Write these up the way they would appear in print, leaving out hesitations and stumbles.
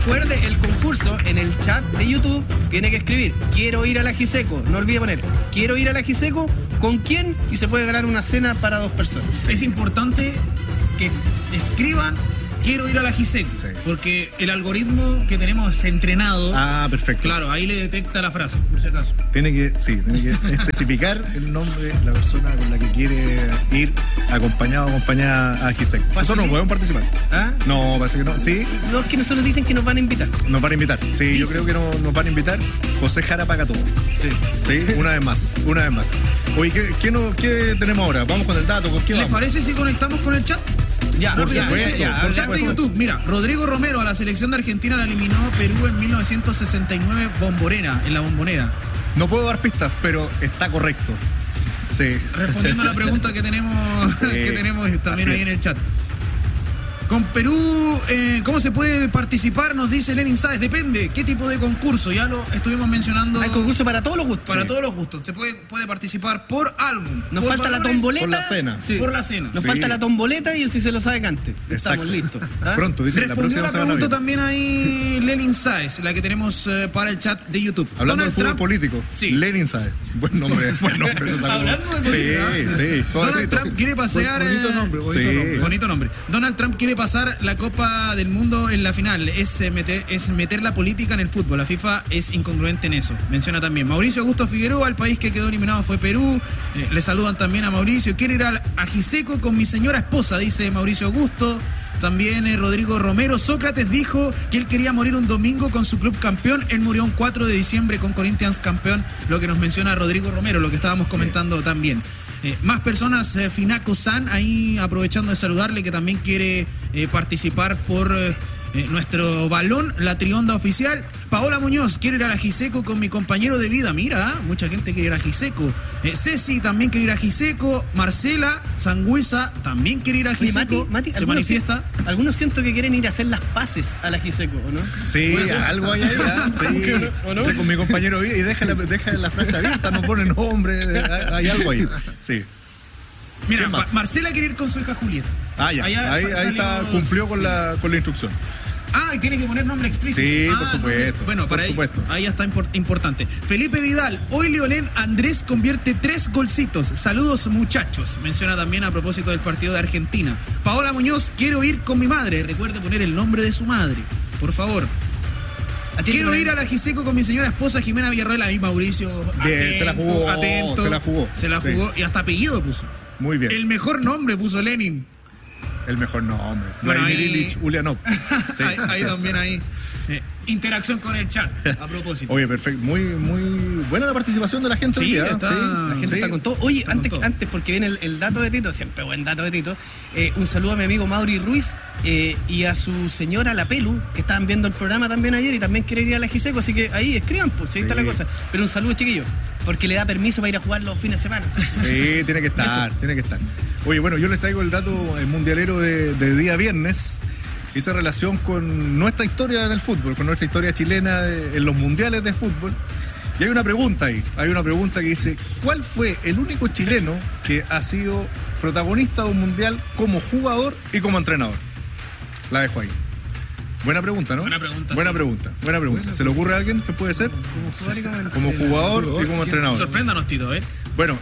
Recuerde el concurso en el chat de YouTube. Tiene que escribir: quiero ir a la Giseco. No olvide poner: quiero ir a la Giseco. ¿Con quién? Y se puede ganar una cena para 2 personas. Es importante que escriban: quiero ir a la Giseco, Sí. porque el algoritmo que tenemos es entrenado. Ah, perfecto. Claro, ahí le detecta la frase, por si acaso. Tiene que especificar el nombre de la persona con la que quiere ir acompañado o acompañada a Giseco. Nosotros no podemos participar. ¿Ah? No, parece que no. Sí, No, es que nosotros dicen que nos van a invitar. nos van a invitar. Sí, yo creo que nos van a invitar. José Jara paga todo. Sí. Sí, una vez más. Oye, ¿qué tenemos ahora? Vamos con el dato. ¿Con qué ¿Les vamos? parece si conectamos con el chat? Ya, Por rápidamente, supuesto, ya, por Chat de supuesto. YouTube. Mira, Rodrigo Romero a la selección de Argentina la eliminó Perú en 1969 en la Bombonera. No puedo dar pistas, pero está correcto. Sí. Respondiendo a la pregunta que tenemos, Sí, que tenemos también así ahí en es. el chat. Con Perú, ¿cómo se puede participar? Nos dice Lenin Sáez. Depende, ¿qué tipo de concurso? Ya lo estuvimos mencionando. Hay concurso para todos los gustos. Para Sí. todos los gustos. Se puede participar por álbum. Nos por falta la valores, tomboleta. por la cena. Sí. Por la cena. Nos Sí. falta la tomboleta y el si se lo sabe cante. Exacto. Estamos listos. ¿Ah? Pronto, dice la Respondió próxima la semana. pregunta también ahí Lenin Sáez, la que tenemos para el chat de YouTube. Hablando del Donald fútbol Trump- político. Sí. Lenin sabe. Buen nombre. Se sacó. Hablando de política. Sí. Donald Suavecito. Trump quiere pasear. Bonito nombre, bonito Sí. nombre. Bonito nombre. Donald Trump quiere pasar la Copa del Mundo en la final. Es meter la política en el fútbol. La FIFA es incongruente en eso. Menciona también Mauricio Augusto Figueroa. El país que quedó eliminado fue Perú. Le saludan también a Mauricio. Quiero ir a Giseco con mi señora esposa, dice Mauricio Augusto. También Rodrigo Romero. Sócrates dijo que él quería morir un domingo con su club campeón. Él murió un 4 de diciembre con Corinthians campeón. Lo que nos menciona Rodrigo Romero, lo que estábamos comentando también. Más personas, Finaco San, ahí aprovechando de saludarle, que también quiere participar por nuestro balón, la trionda oficial. Paola Muñoz, quiere ir a la Giseco con mi compañero de vida. Mira, mucha gente quiere ir a Giseco. Ceci también quiere ir a Giseco. Marcela Sangüesa también quiere ir a Oye, Giseco. Mati, se algunos manifiesta. Algunos siento que quieren ir a hacer las paces a la Giseco, ¿o no? Sí, ¿Puede ser? algo hay ahí. Sí. ¿O no? Sí, con mi compañero y deja la frase abierta, no pone nombre. Hay algo ahí. Sí. Mira, ¿Qué más? Marcela quiere ir con su hija Julieta. Ah, ya. Allá Ahí salió- está, cumplió con sí. la instrucción. Ah, y tiene que poner nombre explícito. Sí, por Ah, supuesto, Bueno, por para supuesto. ahí está importante. Felipe Vidal, hoy Leonel Andrés convierte 3 golcitos. Saludos, muchachos. Menciona también a propósito del partido de Argentina. Paola Muñoz, quiero ir con mi madre. Recuerde poner el nombre de su madre, por favor. Quiero ir a la Giseco con mi señora esposa Jimena Villarroel. Ahí Mauricio. Bien, se la jugó, Atento. se la jugó. Se la Sí. jugó y hasta apellido puso. Muy bien. El mejor nombre puso Lenin. El mejor nombre. Bueno, Vladimir ahí- Ilich Ulyanov. Sí, ahí sí. también hay interacción con el chat, a propósito. Oye, perfecto. Muy buena la participación de la gente. Sí, hoy día, está- sí. La gente Sí. está con todo. Oye, Está con antes, todo. antes, porque viene el dato de Tito, siempre buen dato de Tito. Un saludo a mi amigo Mauri Ruiz y a su señora La Pelu, que estaban viendo el programa también ayer y también quiere ir a la Giseco, así que ahí escriban, pues, ahí está Sí. la cosa. Pero un saludo, chiquillos, porque le da permiso para ir a jugar los fines de semana. Sí, tiene que estar, tiene que estar. Oye, bueno, yo les traigo el dato mundialero de día viernes. Hice relación con nuestra historia en el fútbol, con nuestra historia chilena en los mundiales de fútbol. Y hay una pregunta ahí. Hay una pregunta que dice: ¿cuál fue el único chileno que ha sido protagonista de un mundial como jugador y como entrenador? La dejo ahí. Buena pregunta, ¿no? Buena pregunta, Buena sí. pregunta, buena pregunta. ¿Se le ocurre a alguien que puede ser? Como jugador y como entrenador. Sorpréndanos, Tito, ¿eh? Bueno,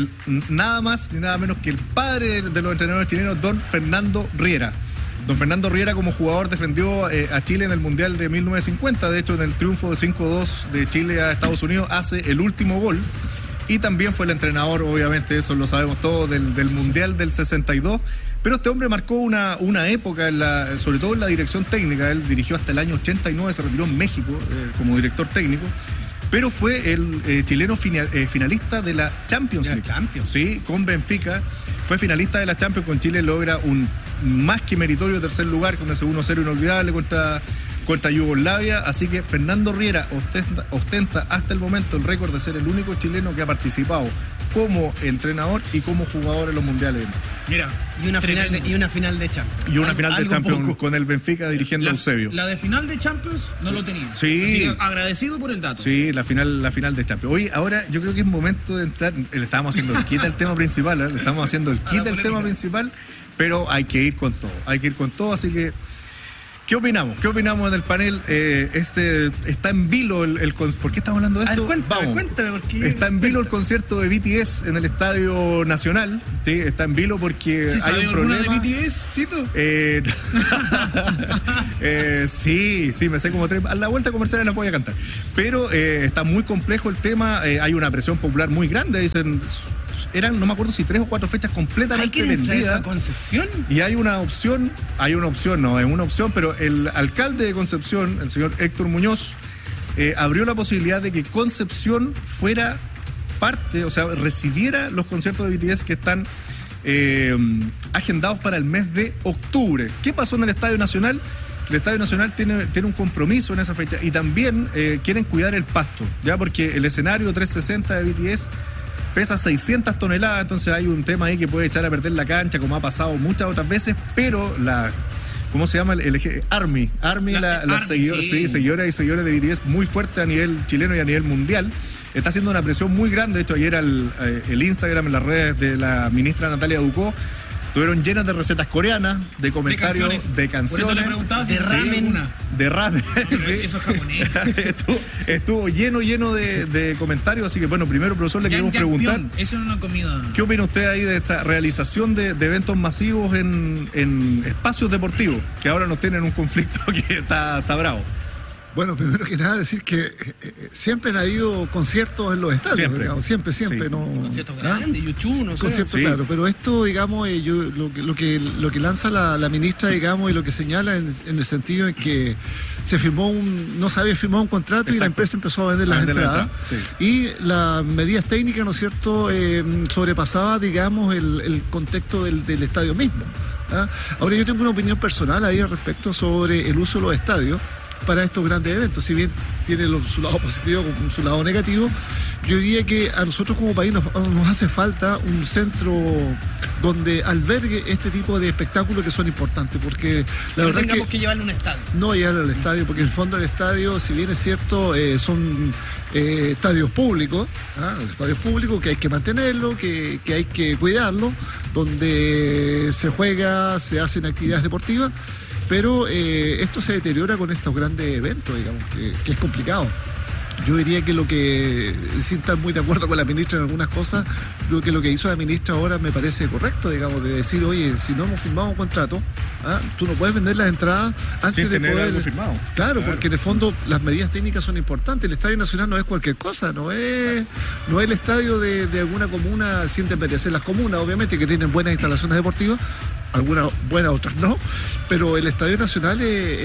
nada más ni nada menos que el padre de los entrenadores chilenos, don Fernando Riera. Don Fernando Riera, como jugador, defendió a Chile en el Mundial de 1950. De hecho, en el triunfo de 5-2 de Chile a Estados Unidos, hace el último gol. Y también fue el entrenador, obviamente, eso lo sabemos todos, del Mundial del 62. Pero este hombre marcó una época, sobre todo en la dirección técnica. Él dirigió hasta el año 89, se retiró en México como director técnico. Pero fue el chileno finalista de la Champions De la League. Champions. Sí, con Benfica. Fue finalista de la Champions con Chile, logra un más que meritorio tercer lugar con ese 1-0 inolvidable contra Yugoslavia. Así que Fernando Riera ostenta hasta el momento el récord de ser el único chileno que ha participado como entrenador y como jugador en los mundiales. Mira. Y una final tremendo. de Champions. Y una final de Algo Champions poco. con el Benfica dirigiendo a Eusebio. La de final de Champions no lo tenía. Sí. Así que agradecido por el dato. Sí, la final de Champions. Oye, ahora yo creo que es momento de entrar. Le estábamos haciendo el kit al tema principal, ¿eh? Le estamos haciendo el kit al tema principal, pero hay que ir con todo. Hay que ir con todo, así que ¿Qué opinamos? ¿Qué opinamos del panel? Está en vilo ¿por qué estamos hablando de esto? Cuéntame, porque... Está en vilo el concierto de BTS en el Estadio Nacional. ¿Sí? Está en vilo porque ¿Sí hay un problema. ¿Alguna de BTS, Tito? Sí, me sé como 3. A la vuelta comercial las voy a cantar. Pero está muy complejo el tema. Hay una presión popular muy grande. Dicen, eran, no me acuerdo si 3 o 4 fechas completamente vendidas. ¿Concepción? Y hay una opción, pero el alcalde de Concepción, el señor Héctor Muñoz, abrió la posibilidad de que Concepción fuera parte, o sea, recibiera los conciertos de BTS que están agendados para el mes de octubre. ¿Qué pasó en el Estadio Nacional? El Estadio Nacional tiene un compromiso en esa fecha y también quieren cuidar el pasto, ya porque el escenario 360 de BTS pesa 600 toneladas, entonces hay un tema ahí que puede echar a perder la cancha, como ha pasado muchas otras veces, pero ¿cómo se llama? Army, seguidoras y seguidores de BTS muy fuerte a nivel chileno y a nivel mundial. Está haciendo una presión muy grande. De hecho, ayer el Instagram en las redes de la ministra Natalia Ducó estuvieron llenas de recetas coreanas, de comentarios, de canciones. Por eso le preguntaba de ramen. De ramen. No, sí. Eso es japonés. estuvo lleno de comentarios. Así que, bueno, primero, profesor, le queremos preguntar. Eso no es una comida. ¿Qué opina usted ahí de esta realización de eventos masivos en espacios deportivos? Que ahora nos tienen un conflicto que está bravo. Bueno, primero que nada decir que siempre han habido conciertos en los estadios, siempre, digamos, siempre, sí. ¿no? Conciertos grandes, YouTube, no sé. Conciertos, sí. Claro, pero esto, digamos, lo que lanza la ministra, digamos, y lo que señala en el sentido en que no se había firmado un contrato. Exacto. Y la empresa empezó a vender las entradas. Sí. Y las medidas técnicas, ¿no es cierto?, sobrepasaba, digamos, el contexto del estadio mismo. ¿Ah? Ahora, yo tengo una opinión personal ahí al respecto sobre el uso de los estadios para estos grandes eventos. Si bien tiene su lado positivo como su lado negativo, yo diría que a nosotros como país nos hace falta un centro donde albergue este tipo de espectáculos que son importantes, porque la verdad tengamos que llevarle a un estadio. No llevarle al estadio, porque en el fondo el estadio, si bien es cierto, son estadios públicos, que hay que mantenerlo, que hay que cuidarlo, donde se juega, se hacen actividades deportivas, pero esto se deteriora con estos grandes eventos, digamos, que es complicado. Yo diría que sin estar muy de acuerdo con la ministra en algunas cosas, creo que lo que hizo la ministra ahora me parece correcto, digamos, de decir, oye, si no hemos firmado un contrato, tú no puedes vender las entradas antes de poder algo firmado. Claro, porque en el fondo las medidas técnicas son importantes. El Estadio Nacional no es cualquier cosa, no es el estadio de alguna comuna, sin desmerecer las comunas, obviamente, que tienen buenas instalaciones deportivas, algunas buenas, otras no, pero el Estadio Nacional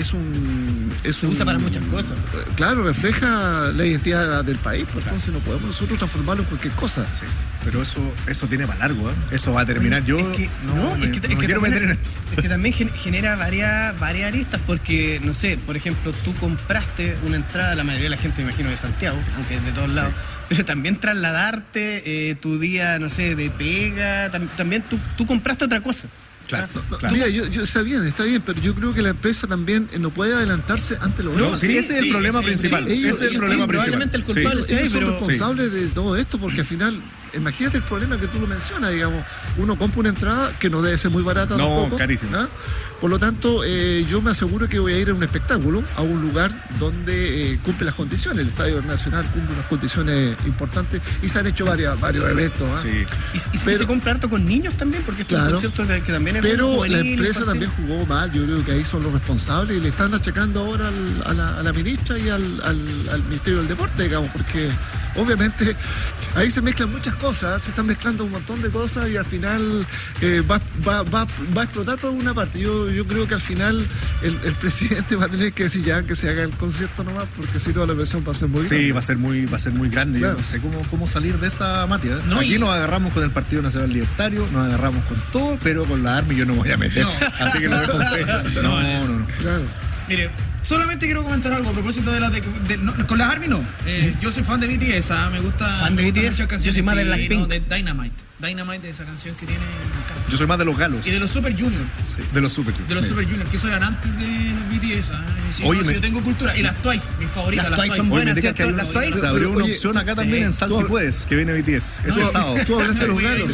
se usa para muchas cosas. Claro, refleja la identidad del país, pues entonces no podemos nosotros transformarlo en cualquier cosa. Sí, pero eso tiene para largo, ¿eh? Eso va a terminar. Yo es que quiero meter en esto. Es que también genera varias aristas, porque, no sé, por ejemplo, tú compraste una entrada, la mayoría de la gente, me imagino, de Santiago, aunque es de todos lados, pero también trasladarte tu día, no sé, de pega, también tú compraste otra cosa. Claro. Mira, yo está bien, pero yo creo que la empresa también no puede adelantarse ante los No, sí, ese es el problema principal. Ese es el problema principal. Probablemente el culpable sea ellos son responsables de todo esto, porque al final, imagínate el problema que tú lo mencionas, digamos, uno compra una entrada que no debe ser muy barata tampoco. Carísima. Por lo tanto, yo me aseguro que voy a ir a un espectáculo, a un lugar donde cumple las condiciones. El Estadio Nacional cumple unas condiciones importantes y se han hecho varios eventos. Sí. Y se compra harto con niños también, porque estos conciertos que también es pero juvenil, la empresa también jugó mal. Yo creo que ahí son los responsables y le están achacando ahora a la ministra y al Ministerio del Deporte, digamos, porque obviamente ahí se mezclan muchas cosas, se están mezclando un montón de cosas y al final va a explotar toda una parte. Yo creo que al final el presidente va a tener que decir ya que se haga el concierto nomás, porque si no la presión va a ser muy grande. Sí, va a ser muy grande. Claro. Yo no sé cómo salir de esa materia. Aquí nos agarramos con el Partido Nacional Libertario, nos agarramos con todo, pero con la ARMI yo no me voy a meter. Así que lo dejo usted. No. Claro. Mire, solamente quiero comentar algo a propósito con las ARMY no. Yo soy fan de BTS, me gusta. ¿Fan de BTS? Muchas canciones. Yo soy más de Blackpink. De Dynamite, de esa canción que tiene. Yo soy más de los galos. Y de los Super Junior. Sí, de los Super Junior. De los Super Junior, que eso eran antes de los BTS. Sí, oye, yo tengo cultura. Y las Twice, mis favoritas. Las Twice son buenas, ¿cierto? ¿cierto? Las Twice. Se abrió una opción acá también en Sal Si Puedes, que viene BTS. Este sábado. Tú hablaste de los galos.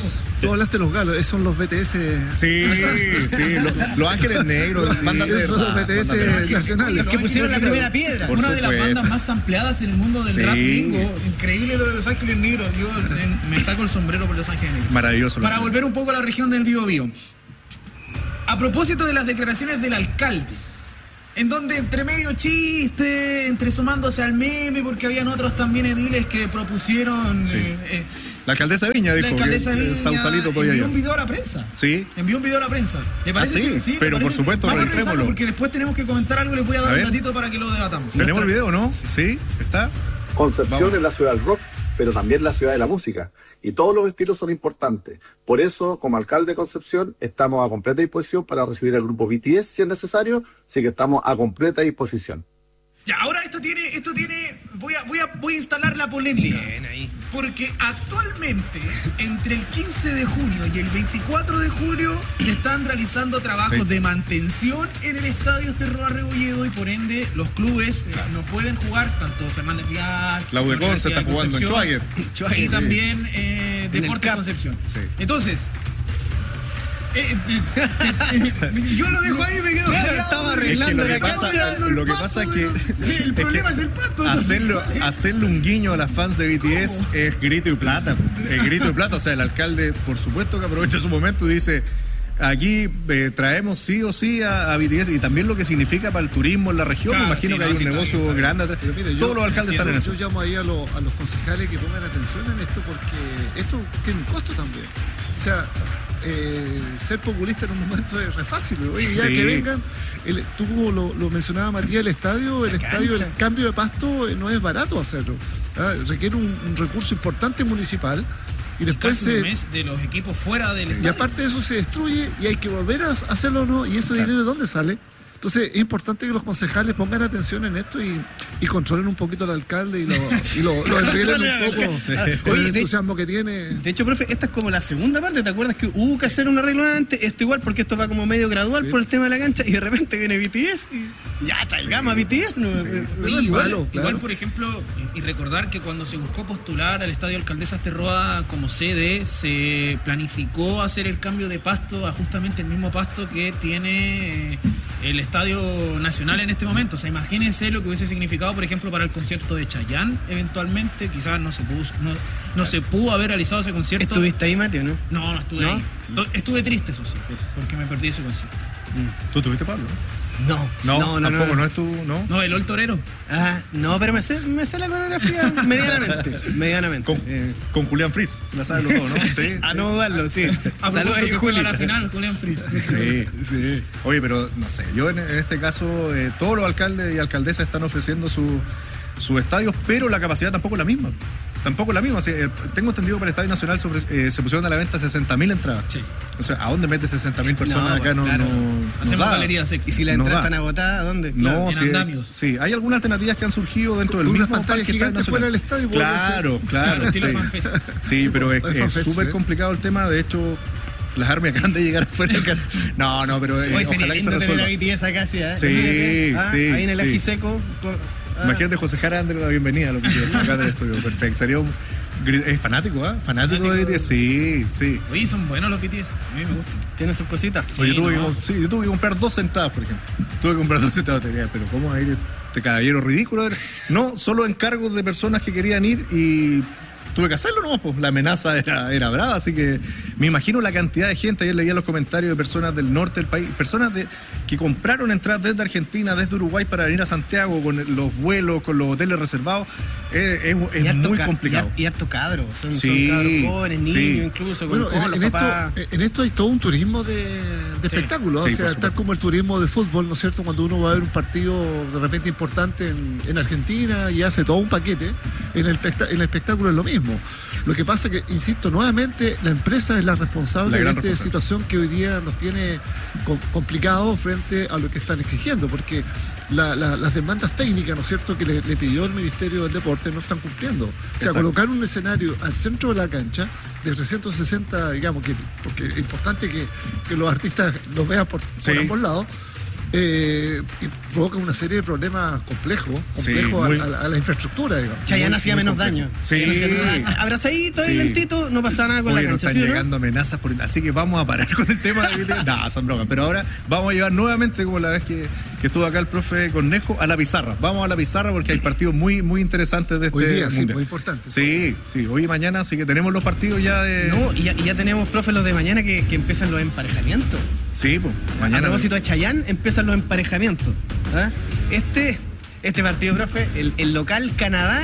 Tú hablaste de los galos, esos son los BTS. Sí, los Ángeles Negros, bandas de esos son los BTS nacionales. Los que pusieron la primera piedra. Una de las bandas más ampliadas en el mundo del rap gringo. Increíble lo de Los Ángeles Negros. Yo me saco el sombrero por Los Ángeles Negros. Maravilloso. Para volver un poco a la región del Biobío. A propósito de las declaraciones del alcalde, en donde entre medio chiste, entre sumándose al meme, porque habían otros también ediles que propusieron... Sí. La alcaldesa Viña dijo que Sausalito podía ir. Envió un video a la prensa. Sí. Envió un video a la prensa. ¿Le parece? Sí, pero por supuesto, vamos a revisémoslo. revisarlo porque después tenemos que comentar algo y les voy a dar un ratito para que lo debatamos. ¿Tenemos el video, no? Sí, está. Concepción es la ciudad del rock, pero también la ciudad de la música. Y todos los estilos son importantes. Por eso, como alcalde de Concepción, estamos a completa disposición para recibir al grupo BTS si es necesario, así que estamos a completa disposición. Ya, ahora esto tiene, voy a instalar la polémica. Bien, ahí. Porque actualmente, entre el 15 de junio y el 24 de julio, se están realizando trabajos de mantención en el estadio Cerro Arrebolledo y por ende los clubes no pueden jugar, tanto Fernández Vial, la UDECON se está jugando en Schwager. Y también Deportes Concepción. Sí. Entonces, yo lo dejo ahí y me quedo callado. Estaba arreglando lo que pasa es que el problema es el pasto. Hacerle un guiño a las fans de BTS es grito y plata. Es grito y plata. O sea, el alcalde, por supuesto que aprovecha su momento y dice: aquí traemos sí o sí a BTS, y también lo que significa para el turismo en la región. Claro, me imagino que hay un negocio grande. Todos los alcaldes están en eso. Yo llamo ahí a los concejales que pongan atención en esto, porque esto tiene un costo también. O sea, ser populista en un momento es re fácil. Oye, ya que vengan, tú lo mencionaba Matías, el estadio, el cambio de pasto no es barato hacerlo. Requiere un recurso importante municipal. Y después un mes de los equipos fuera del estadio. Y aparte de eso se destruye y hay que volver a hacerlo, ¿no? ¿Y ese dinero de dónde sale? Entonces es importante que los concejales pongan atención en esto y controlen un poquito al alcalde y lo entreguen un poco con el entusiasmo que tiene. De hecho, profe, esta es como la segunda parte. ¿Te acuerdas que hubo que hacer un arreglo antes? Esto igual, porque esto va como medio gradual por el tema de la cancha, y de repente viene BTS y ya traigamos a BTS. ¿No? Igual, por ejemplo, y recordar que cuando se buscó postular al Estadio Alcaldesa Asterroa como sede, se planificó hacer el cambio de pasto a justamente el mismo pasto que tiene el Estadio Nacional en este momento. O sea, imagínense lo que hubiese significado, por ejemplo, para el concierto de Chayanne, eventualmente. Quizás no se pudo haber realizado ese concierto. ¿Estuviste ahí, Mati, o no? No estuve ahí. Estuve triste, eso sí, porque me perdí ese concierto. ¿Tú tuviste, Pablo? No, tampoco, no es tu, ¿no? No, el Ol Torero. No, pero me sé la coreografía medianamente. Con Julián Fris, se la saben los dos, ¿no? Sí. A no dudarlo, sí. Saludos a Juli. A la final, Julián Fris. Sí. Oye, pero no sé, yo en este caso, todos los alcaldes y alcaldesas están ofreciendo sus estadios, pero la capacidad tampoco es la misma. Tengo entendido que para el Estadio Nacional se pusieron a la venta 60.000 entradas. Sí. O sea, ¿a dónde metes 60.000 personas acá? Hacemos galerías extra. Y si las entradas están agotadas, ¿a dónde? No, en andamios. Sí, hay algunas alternativas que han surgido dentro del mismo parque gigantes fuera del estadio. Claro. Sí, pero es súper complicado el tema. De hecho, las armas acaban de llegar afuera. No, pero ojalá que se resuelva. Tener a BTS acá, sí. Sí. Ahí en el ajiseco. Imagínate José Jara dándole la bienvenida a lo que acá del estudio. Perfecto. Sería es fanático, Fanático de BTS. Sí. Oye, son buenos los BTS. A mí me gustan. Tienen sus cositas. Yo tuve que comprar 2 entradas, por ejemplo. Pero ¿cómo va a ir este caballero ridículo? No, solo encargos de personas que querían ir y tuve que hacerlo, ¿no? Pues la amenaza era brava, así que me imagino la cantidad de gente. Ayer leía los comentarios de personas del norte del país, personas que compraron entradas desde Argentina, desde Uruguay para venir a Santiago con los vuelos, con los hoteles reservados. Es muy complicado. Y harto cabros, son cabros jóvenes, niños incluso, con los papás. En esto hay todo un turismo de espectáculo, o sea, tal como el turismo de fútbol, ¿no es cierto? Cuando uno va a ver un partido de repente importante en Argentina y hace todo un paquete, en el espectáculo es lo mismo. Lo que pasa que, insisto, nuevamente la empresa es la responsable de esta situación que hoy día nos tiene complicado frente a lo que están exigiendo, porque las demandas técnicas, ¿no es cierto?, que le pidió el Ministerio del Deporte no están cumpliendo. O sea, colocar un escenario al centro de la cancha de 360, digamos, porque es importante que los artistas los vean por ambos lados. y provoca una serie de problemas complejos a la infraestructura, digamos. Chayanne hacía menos daño. Sí. Abrazadito y lentito, no pasa nada con la cancha. Están llegando amenazas, así que vamos a parar con el tema de no, son bromas. Pero ahora vamos a llevar nuevamente, como la vez que estuvo acá el profe Cornejo, a la pizarra. Vamos a la pizarra porque hay partidos muy, muy interesantes de este hoy día, mundial. Sí, muy importante. Sí, hoy y mañana, así que tenemos los partidos ya de... No, y ya tenemos, profe, los de mañana que empiezan los emparejamientos. Sí, pues, mañana. A propósito de Chayanne, empiezan los emparejamientos. ¿Ah? Este partido, profe, el local Canadá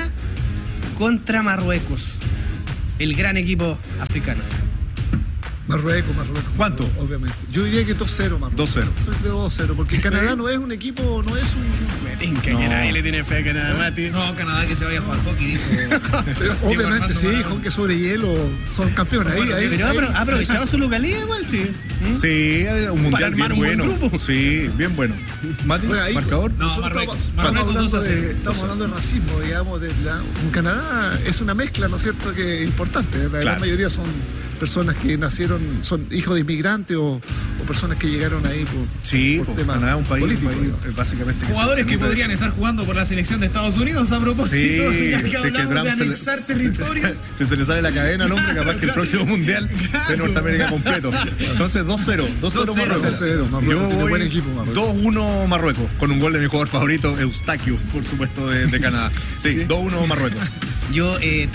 contra Marruecos, el gran equipo africano. Marruecos. ¿Cuánto? Obviamente. Yo diría que 2-0, Marruecos. 2-0. Soy de 2-0, porque Canadá no es un equipo, no es un... Me tinca que nadie le tiene fe a Canadá, Mati. No, Canadá que se vaya a jugar hockey, dijo. Pero obviamente sí, hockey sobre hielo, son campeones. Pero ha aprovechado su localidad igual, sí. Sí, un mundial bien bueno. Sí, bien bueno. Mati, marcador. No, Marruecos. Marruecos Estamos hablando de racismo, digamos. Canadá es una mezcla, ¿no es cierto?, que es importante. La gran mayoría son personas que nacieron, son hijos de inmigrantes o personas que llegaron ahí por temas Canadá, un país políticos. Básicamente jugadores que podrían estar jugando por la selección de Estados Unidos a propósito, ya que hablamos de anexar territorios. Si se le sale la cadena al hombre, capaz que el próximo mundial de Norteamérica completo. Entonces 2-0 Marruecos. Yo voy buen equipo, Marruecos. 2-1 Marruecos, con un gol de mi jugador favorito, Eustaquio, por supuesto, de Canadá. Sí, 2-1 Marruecos. Yo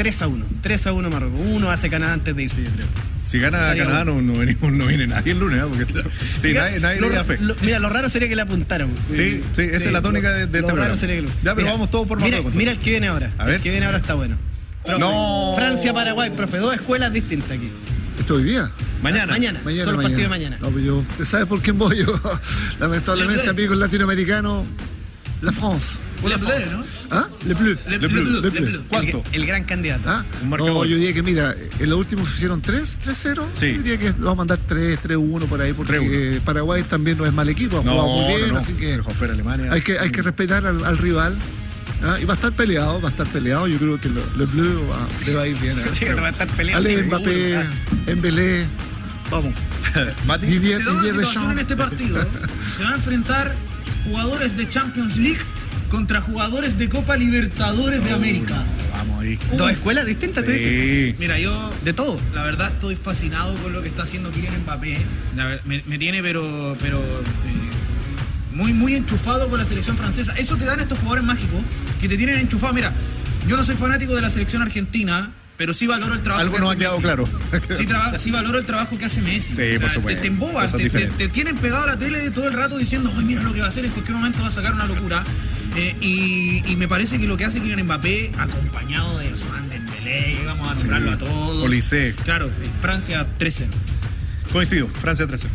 3-1 Marruecos. Uno hace Canadá antes de irse, yo creo. Si gana Canadá no viene nadie el lunes, porque sí, nadie le da fe. Mira, lo raro sería que le apuntáramos. Sí, esa es la tónica de este programa. Raro sería que ya, pero vamos todos por Marruecos. Mira el que viene ahora. A ver. El que viene ahora está bueno. Profe, no. Francia-Paraguay, profe, 2 escuelas distintas aquí. ¿Esto hoy día? Mañana. Solo el partido de mañana. No, yo, ¿usted sabe por quién voy yo? Lamentablemente, amigos latinoamericanos, la France. Le Bleu, ¿no? ¿Ah? Le Bleu. ¿Cuánto? El gran candidato. ¿Ah? Un marcador. No, yo diría que, mira, en los últimos se hicieron 3-0. Sí. Yo diría que vamos a mandar 3-1 por ahí, porque 3-1. Paraguay también no es mal equipo, ha jugado muy bien, así que Alemania. hay que respetar al rival. ¿Ah? Y va a estar peleado. Yo creo que Le Bleu le va a ir bien. Va a estar peleando. Ale, Mbappé, Embelé. Vamos. Mati. Se da una situación en este partido. Se van a enfrentar jugadores de Champions League contra jugadores de Copa Libertadores de América. Vamos ahí. 2 escuelas distintas, Sí. Mira, yo de todo. La verdad estoy fascinado con lo que está haciendo Kylian Mbappé. Me tiene pero muy, muy enchufado con la selección francesa. Eso te dan estos jugadores mágicos que te tienen enchufado. Mira, yo no soy fanático de la selección argentina, pero sí valoro el trabajo Algo que nos hace ha quedado Messi. claro. Sí valoro el trabajo que hace Messi. Sí, por supuesto. Te embobas, te tienen pegado a la tele todo el rato diciendo, ay, mira lo que va a hacer, en cualquier momento va a sacar una locura. Y me parece que lo que hace Kylian Mbappé, acompañado de Ousmane Dembélé, vamos a nombrarlo a todos. Olise. Claro, Francia 13. Coincido, Francia 13.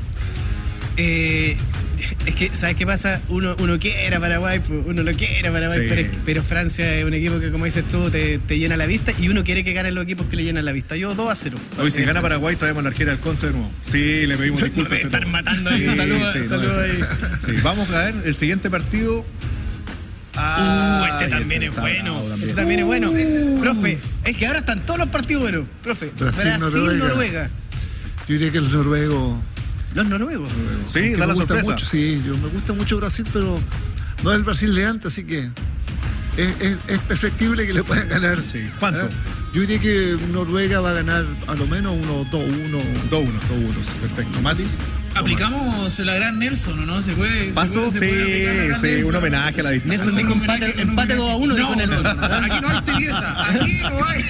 Es que, ¿sabes qué pasa? Uno quiere a Paraguay, uno lo quiere a Paraguay, Sí. pero Francia es un equipo que, como dices tú, te llena la vista y uno quiere que ganen los equipos que le llenan la vista. Yo 2-0. Hoy si gana Paraguay traemos la arquera al Conce de nuevo. Sí, le pedimos disculpas. Estar matando ahí. Saludos ahí. Sí, vamos a ver el siguiente partido. Este también es bueno. Este también es bueno. Profe, es que ahora están todos los partidos buenos. Profe, Brasil-Noruega. Yo diría que el noruego. Los noruegos. Sí, da la sorpresa. Me gusta mucho Brasil, pero no es el Brasil de antes, así que es perfectible que le puedan ganar. Sí. ¿Cuánto? Yo diría que Noruega va a ganar a lo menos 1-2-1. 2-1. Perfecto. Mati. Aplicamos la gran Nelson, ¿no? ¿Se puede? ¿Paso? ¿Se puede aplicar la gran Nelson? Un homenaje a la distancia. Nelson dijo empate 2-1. No, aquí no hay tibieza. Aquí no hay.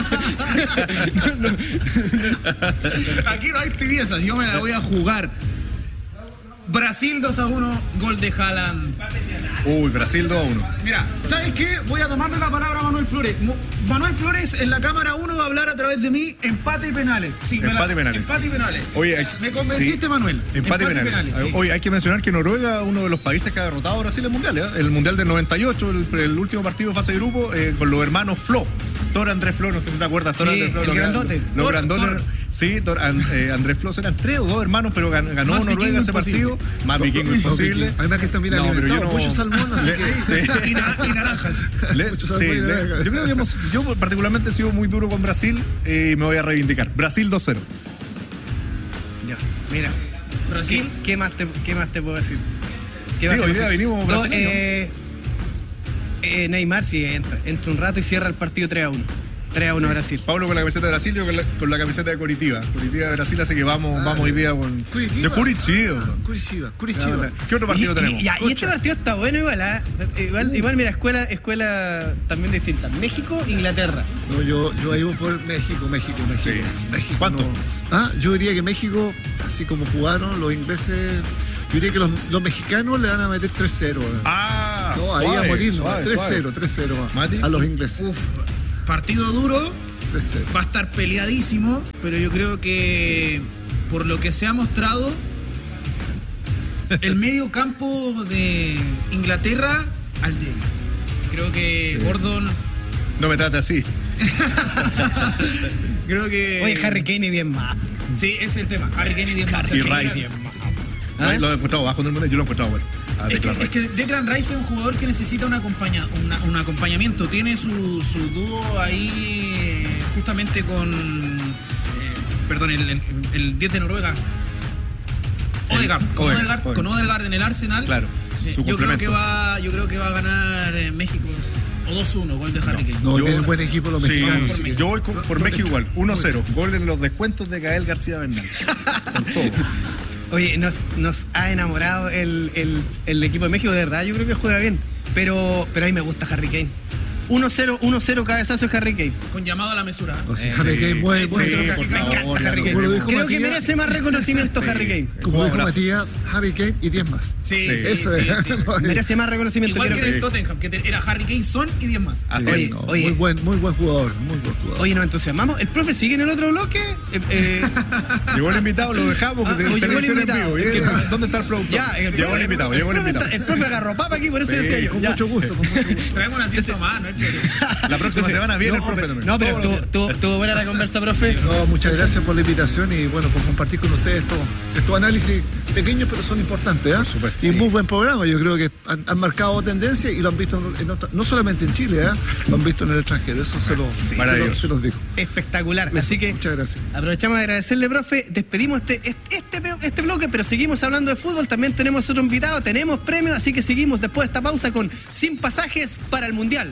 Aquí no hay tibieza. Yo me la voy a jugar. Brasil 2-1, gol de Haaland. Uy, Brasil 2-1. Mira, ¿sabes qué? Voy a tomarle la palabra a Manuel Flores. Manuel Flores en la cámara 1 va a hablar a través de mí empate y penales. Sí, empate y penales. Oye, me convenciste, sí. Manuel. Empate y penales. Sí. Oye, hay que mencionar que Noruega, uno de los países que ha derrotado a Brasil en el Mundial. El Mundial del 98, el último partido de fase de grupo, con los hermanos Flo. Thor Andrés Flo, no sé si te acuerdas. Thor Andrés Flo. El grandote. Los grandotes. Sí, Andrés Flo eran 3 o 2 hermanos, pero ganó más Noruega ese partido. Más vikingo imposible. Además que también alimentado mucho salmón, así que... y naranjas. Yo creo que yo particularmente he sido muy duro con Brasil y me voy a reivindicar. Brasil 2-0. Ya, mira. Brasil. ¿Qué más te puedo decir? Sí, hoy día vinimos brasileños. Neymar sí entra un rato y cierra el partido 3-1. 3-1 Brasil. Pablo con la camiseta de Brasil, yo con la camiseta de Curitiba. Curitiba de Brasil, así que vamos hoy día con... Curitiba. De Curitiba. Curitiba. ¿Qué otro partido tenemos? Y este partido está bueno igual, ¿eh? Igual mira, escuela también distinta. México, Inglaterra. No, yo ahí voy por México. Sí. México. ¿Cuánto? No. Yo diría que México, así como jugaron los ingleses, yo diría que los mexicanos le van a meter 3-0. No, ahí a morir, 3-0 ¿Mati? a los ingleses. Partido duro, 3-0. va a estar peleadísimo, pero yo creo que por lo que se ha mostrado, el medio campo de Inglaterra al débil. Creo que Gordon... No me trate así. Creo que... Oye, Harry Kane y 10 más. Sí, ese es el tema. Harry Kane y 10 más. Y Rice. Lo he encontrado bajo en el mundo, yo lo he encontrado bueno. Es que Declan Rice es un jugador que necesita un acompañamiento. Tiene su dúo ahí justamente con el 10 de Noruega. Con Odegaard en el Arsenal. Claro. Yo creo que va a ganar México o 2-1, gol de Harry Kane. No, tienen buen equipo los mexicanos. Sí, yo voy por México igual, 1-0. Gol en los descuentos de Gael García Bernal. Con todo. Oye, nos ha enamorado el equipo de México, de verdad, yo creo que juega bien. Pero a mí me gusta Harry Kane. 1-0 cabezazo de Harry Kane. Con llamado a la mesura. Harry Kane, me encanta Harry Kane. Creo que merece más reconocimiento Harry Kane. Como dijo Matías, Harry Kane y 10 más. Sí. Merece más reconocimiento. Igual que en el Tottenham, que era Harry Kane, Son y 10 más. Oye, muy buen jugador. Oye, nos entusiasmamos. ¿El profe sigue en el otro bloque? Llegó el invitado, lo dejamos. Llegó el invitado. ¿Dónde está el productor? Llegó el invitado. El profe agarró papa aquí, por eso decía yo. Con mucho gusto. Traemos un asiento más, ¿no? La próxima semana viene el profe también. No, pero estuvo buena la conversa, profe. No, muchas gracias por la invitación y bueno, por compartir con ustedes estos análisis pequeños pero son importantes, ¿eh? Supuesto, y muy buen programa, yo creo que han marcado tendencia y lo han visto no solamente en Chile, lo han visto en el extranjero, eso se los digo. Espectacular, Eso, así que muchas gracias. Aprovechamos de agradecerle, profe, despedimos este bloque, pero seguimos hablando de fútbol, también tenemos otro invitado, tenemos premios, así que seguimos después de esta pausa con Sin Pasajes para el Mundial.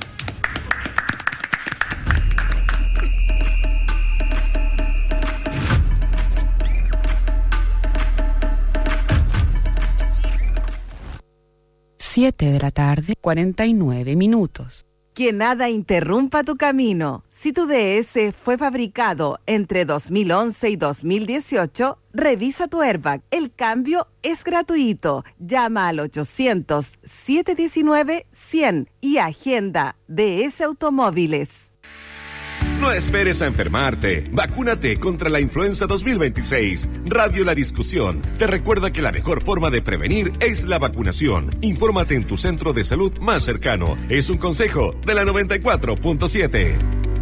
De la tarde, 49 minutos. Que nada interrumpa tu camino. Si tu DS fue fabricado entre 2011 y 2018, revisa tu airbag. El cambio es gratuito. Llama al 800-719-100 y agenda DS Automóviles. No esperes a enfermarte. Vacúnate contra la influenza 2026. Radio La Discusión te recuerda que la mejor forma de prevenir es la vacunación. Infórmate en tu centro de salud más cercano. Es un consejo de la 94.7.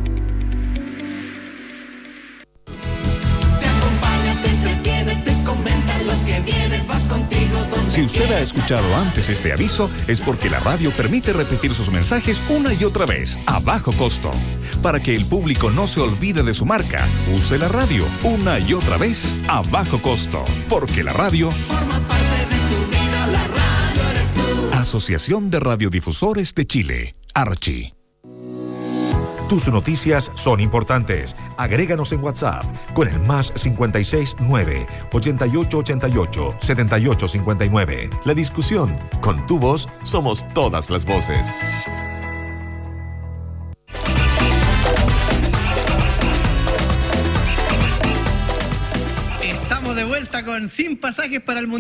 Si usted ha escuchado antes este aviso, es porque la radio permite repetir sus mensajes una y otra vez, a bajo costo. Para que el público no se olvide de su marca, use la radio una y otra vez, a bajo costo. Porque la radio forma parte de tu vida, la radio eres tú. Asociación de Radiodifusores de Chile, Archi. Tus noticias son importantes. Agréganos en WhatsApp con el más 569-8888-7859. La discusión. Con tu voz somos todas las voces. Estamos de vuelta con Sin Pasajes para el Mundial.